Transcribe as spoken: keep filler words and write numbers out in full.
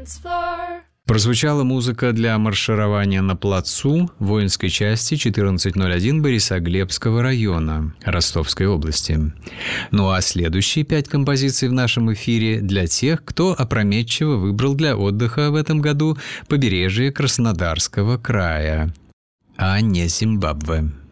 dance floor. Прозвучала музыка для марширования на плацу воинской части четырнадцать ноль один Борисоглебского района Ростовской области. Ну а следующие пять композиций в нашем эфире для тех, кто опрометчиво выбрал для отдыха в этом году побережье Краснодарского края, а не Зимбабве.